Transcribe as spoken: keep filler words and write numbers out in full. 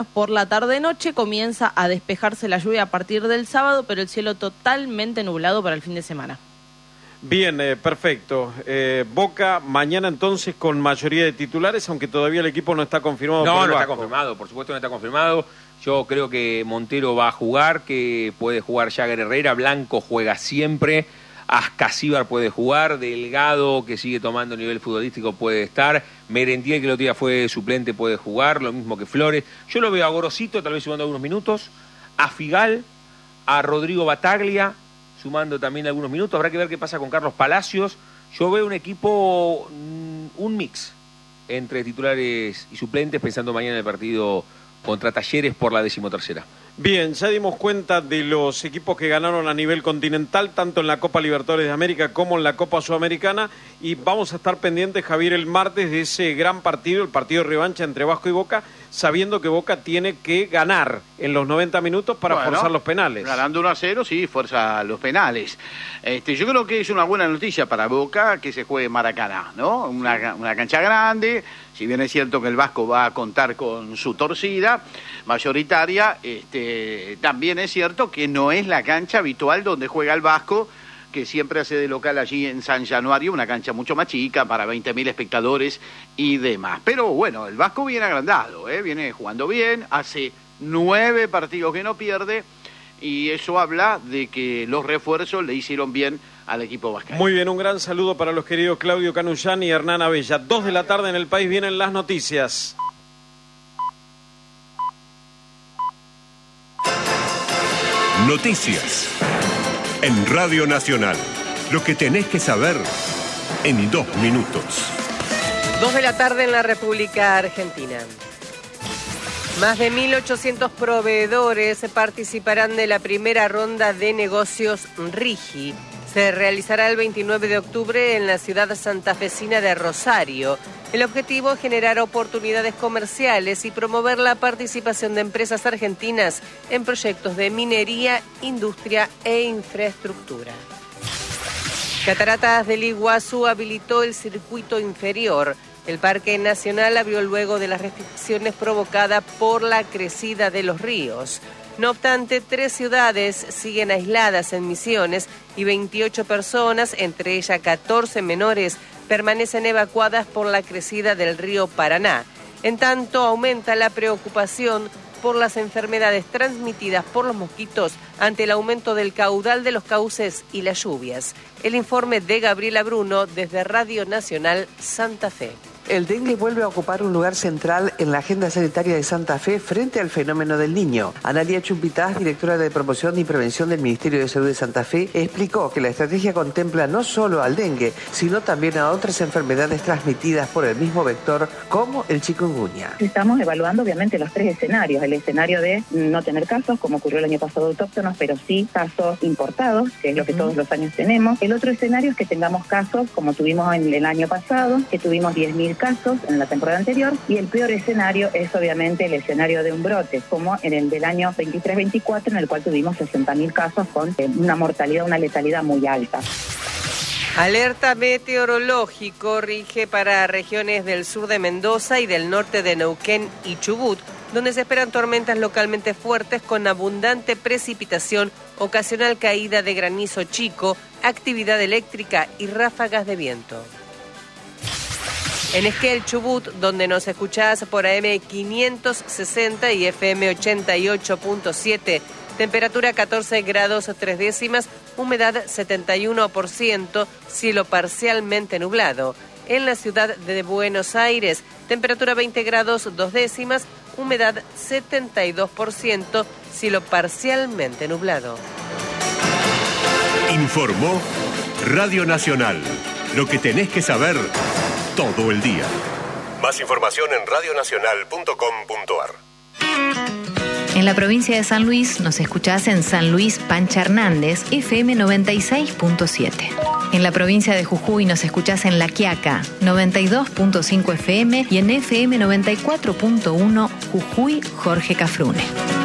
Por la tarde-noche comienza a despejarse la lluvia a partir del sábado, pero el cielo totalmente nublado para el fin de semana. Bien, eh, perfecto. Eh, Boca mañana entonces con mayoría de titulares, aunque todavía el equipo no está confirmado. No, por el no Vasco. está confirmado, por supuesto no está confirmado. Yo creo que Montero va a jugar, que puede jugar Jagger Herrera, Blanco juega siempre, Ascasíbar puede jugar, Delgado, que sigue tomando nivel futbolístico, puede estar, Merentiel, que el otro día fue suplente, puede jugar, lo mismo que Flores. Yo lo veo a Gorosito, tal vez sumando algunos minutos, a Figal, a Rodrigo Bataglia, sumando también algunos minutos. Habrá que ver qué pasa con Carlos Palacios. Yo veo un equipo, un mix entre titulares y suplentes, pensando mañana en el partido contra Talleres por la decimotercera. Bien, ya dimos cuenta de los equipos que ganaron a nivel continental, tanto en la Copa Libertadores de América como en la Copa Sudamericana, y vamos a estar pendientes, Javier, el martes de ese gran partido, el partido de revancha entre Vasco y Boca, sabiendo que Boca tiene que ganar en los noventa minutos para bueno, forzar los penales. Ganando uno a cero, sí, fuerza los penales. Este, yo creo que es una buena noticia para Boca que se juegue en Maracaná, ¿no? Una, una cancha grande, si bien es cierto que el Vasco va a contar con su torcida mayoritaria, este, también es cierto que no es la cancha habitual donde juega el Vasco, que siempre hace de local allí en San Januario, una cancha mucho más chica para veinte mil espectadores y demás. Pero bueno, el Vasco viene agrandado, ¿eh? Viene jugando bien, hace nueve partidos que no pierde, y eso habla de que los refuerzos le hicieron bien al equipo vasco. Muy bien, un gran saludo para los queridos Claudio Canullán y Hernán Abella. Dos de la tarde en el país, vienen las noticias. Noticias en Radio Nacional. Lo que tenés que saber en dos minutos. Dos de la tarde en la República Argentina. Más de mil ochocientos proveedores participarán de la primera ronda de negocios RIGI. Se realizará el veintinueve de octubre en la ciudad santafesina de Rosario. El objetivo es generar oportunidades comerciales y promover la participación de empresas argentinas en proyectos de minería, industria e infraestructura. Cataratas del Iguazú habilitó el circuito inferior. El Parque Nacional abrió luego de las restricciones provocadas por la crecida de los ríos. No obstante, tres ciudades siguen aisladas en Misiones y veintiocho personas, entre ellas catorce menores, permanecen evacuadas por la crecida del río Paraná. En tanto, aumenta la preocupación por las enfermedades transmitidas por los mosquitos ante el aumento del caudal de los cauces y las lluvias. El informe de Gabriela Bruno desde Radio Nacional Santa Fe. El dengue vuelve a ocupar un lugar central en la agenda sanitaria de Santa Fe frente al fenómeno del Niño. Analía Chumpitaz, directora de Promoción y Prevención del Ministerio de Salud de Santa Fe, explicó que la estrategia contempla no solo al dengue, sino también a otras enfermedades transmitidas por el mismo vector, como el chikungunya. Estamos evaluando obviamente los tres escenarios. El escenario de no tener casos, como ocurrió el año pasado autóctonos, pero sí casos importados, que es lo que todos los años tenemos. El otro escenario es que tengamos casos, como tuvimos en el año pasado, que tuvimos diez mil casos en la temporada anterior, y el peor escenario es obviamente el escenario de un brote, como en el del año veintitrés veinticuatro, en el cual tuvimos sesenta mil casos con una mortalidad, una letalidad muy alta. Alerta meteorológico rige para regiones del sur de Mendoza y del norte de Neuquén y Chubut, donde se esperan tormentas localmente fuertes con abundante precipitación, ocasional caída de granizo chico, actividad eléctrica y ráfagas de viento. En Esquel, Chubut, donde nos escuchás por A M quinientos sesenta y F M ochenta y ocho punto siete, temperatura catorce grados tres décimas, humedad setenta y uno por ciento, cielo parcialmente nublado. En la ciudad de Buenos Aires, temperatura veinte grados dos décimas, humedad setenta y dos por ciento, cielo parcialmente nublado. Informó Radio Nacional. Lo que tenés que saber todo el día. Más información en radio nacional punto com punto a r. En la provincia de San Luis nos escuchás en San Luis Pancha Hernández, F M noventa y seis punto siete. En la provincia de Jujuy nos escuchás en La Quiaca, noventa y dos punto cinco F M, y en F M noventa y cuatro punto uno Jujuy Jorge Cafrune.